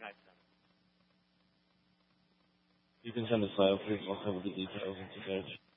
You can send a file, please. I'll cover the details and to Coach.